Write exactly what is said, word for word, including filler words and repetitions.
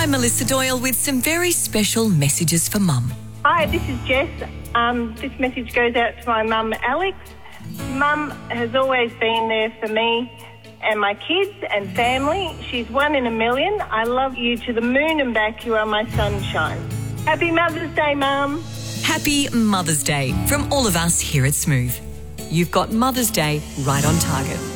I'm Melissa Doyle with some very special messages for Mum. Hi, this is Jess. Um, this message goes out to my mum, Alex. Mum has always been there for me and my kids and family. She's one in a million. I love you to the moon and back. You are my sunshine. Happy Mother's Day, Mum. Happy Mother's Day from all of us here at Smooth. You've got Mother's Day right on target.